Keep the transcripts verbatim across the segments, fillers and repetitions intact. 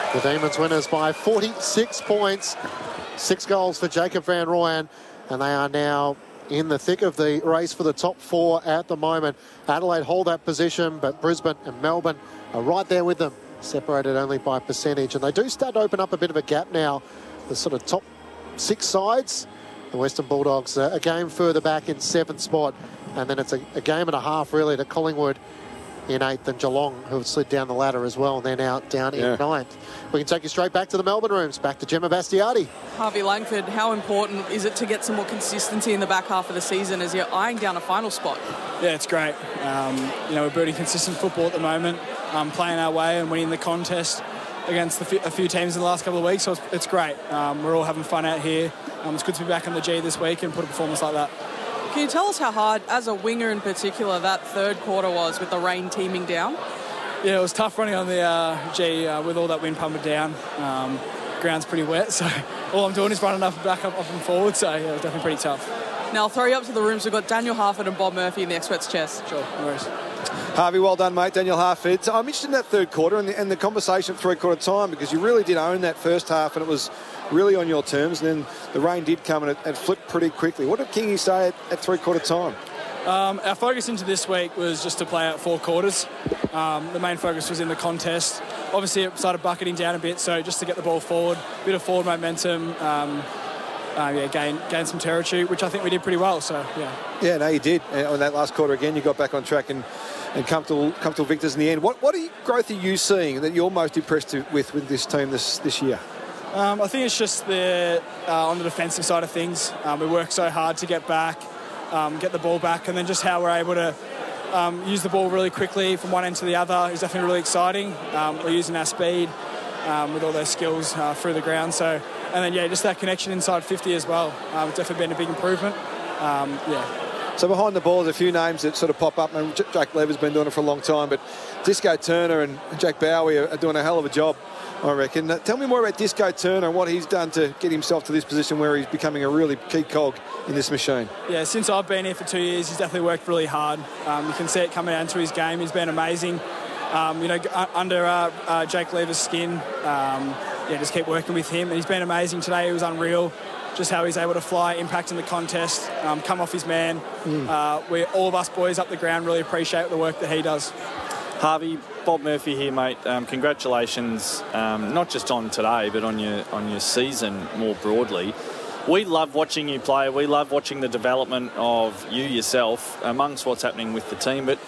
The Demons winners by forty-six points. Six goals for Jacob van Rooyen. And they are now in the thick of the race for the top four at the moment. Adelaide hold that position, but Brisbane and Melbourne are right there with them, separated only by percentage. And they do start to open up a bit of a gap now. The sort of top six sides. The Western Bulldogs uh, a game further back in seventh spot. And then it's a, a game and a half, really, to Collingwood in eighth, and Geelong, who have slid down the ladder as well, and they're now down yeah. in ninth. We can take you straight back to the Melbourne rooms, back to Gemma Bastiati. Harvey Langford, how important is it to get some more consistency in the back half of the season as you're eyeing down a final spot? Yeah, it's great. Um, you know, we're building consistent football at the moment, um, playing our way and winning the contest against the f- a few teams in the last couple of weeks, so it's, it's great. Um, we're all having fun out here. Um, it's good to be back on the G this week and put a performance like that. Can you tell us how hard, as a winger in particular, that third quarter was with the rain teeming down? Yeah, it was tough running on the uh, G uh, with all that wind pumping down. Um, ground's pretty wet, so all I'm doing is running up and back, up, up and forward, so yeah, it was definitely pretty tough. Now I'll throw you up to the rooms. We've got Daniel Harford and Bob Murphy in the experts' chairs. Sure, no worries. Harvey, well done, mate. Daniel Harford. I'm interested in that third quarter and the, and the conversation at three-quarter time, because you really did own that first half and it was really on your terms, and then the rain did come and it, it flipped pretty quickly. What did Kingy say at, at three-quarter time? Um, our focus into this week was just to play out four quarters. Um, the main focus was in the contest. Obviously, it started bucketing down a bit, so just to get the ball forward, a bit of forward momentum, um, uh, yeah, gain, gain some territory, which I think we did pretty well, so yeah. Yeah, no, you did. And on that last quarter again, you got back on track and, and comfortable, comfortable victors in the end. What, what are you, growth are you seeing that you're most impressed with with this team this, this year? Um, I think it's just the uh, on the defensive side of things. Um, we work so hard to get back, um, get the ball back, and then just how we're able to um, use the ball really quickly from one end to the other is definitely really exciting. Um, we're using our speed um, with all those skills uh, through the ground. So, and then yeah, just that connection inside fifty as well. Um, it's definitely been a big improvement. Um, yeah. So behind the ball, there's a few names that sort of pop up, and Jake Lever's been doing it for a long time, but Disco Turner and Jack Bowie are doing a hell of a job, I reckon. Uh, tell me more about Disco Turner and what he's done to get himself to this position where he's becoming a really key cog in this machine. Yeah, since I've been here for two years, he's definitely worked really hard. Um, you can see it coming down to his game. He's been amazing. Um, you know, under uh, uh, Jake Lever's skin, um, yeah, just keep working with him. And he's been amazing today. He was unreal. Just how he's able to fly, impact in the contest, um, come off his man. Mm. Uh, we all of us boys up the ground really appreciate the work that he does. Harvey, Bob Murphy here, mate. Um, congratulations, um, not just on today, but on your on your season more broadly. We love watching you play. We love watching the development of you yourself amongst what's happening with the team. But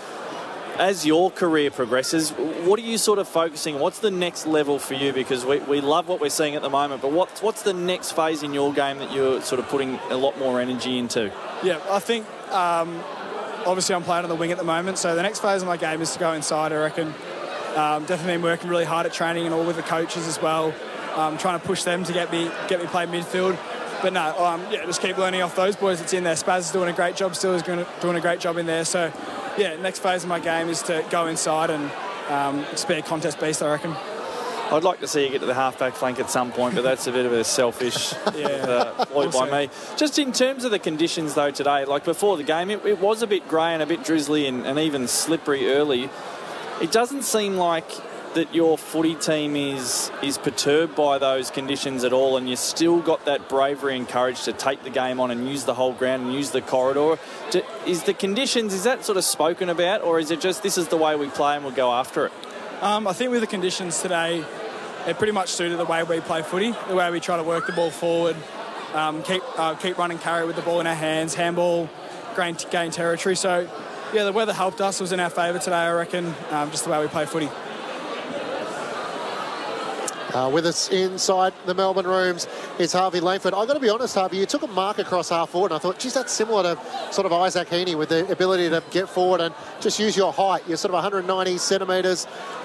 as your career progresses, what are you sort of focusing? What's the next level for you? Because we, we love what we're seeing at the moment, but what's, what's the next phase in your game that you're sort of putting a lot more energy into? Yeah, I think um, obviously I'm playing on the wing at the moment, so the next phase of my game is to go inside, I reckon. Um, definitely been working really hard at training and all with the coaches as well, um, trying to push them to get me get me play midfield. But no, um, yeah, just keep learning off those boys that's in there. Spaz is doing a great job, still is doing a great job in there. So, yeah, next phase of my game is to go inside and um, just be a contest beast, I reckon. I'd like to see you get to the half-back flank at some point, but that's a bit of a selfish yeah, uh, ploy by me. Just in terms of the conditions, though, today, like before the game, it, it was a bit grey and a bit drizzly and, and even slippery early. It doesn't seem like that your footy team is is perturbed by those conditions at all, and you still got that bravery and courage to take the game on and use the whole ground and use the corridor. Do, is the conditions, is that sort of spoken about, or is it just this is the way we play and we'll go after it? Um, I think with the conditions today, it pretty much suited the way we play footy, the way we try to work the ball forward, um, keep uh, keep running carry with the ball in our hands, handball, gain, gain territory. So, yeah, the weather helped us. It was in our favour today, I reckon, um, just the way we play footy. Uh, with us inside the Melbourne rooms is Harvey Langford. I've got to be honest, Harvey, you took a mark across half forward and I thought, geez, that's similar to sort of Isaac Heaney with the ability to get forward and just use your height. You're sort of one hundred ninety centimetres.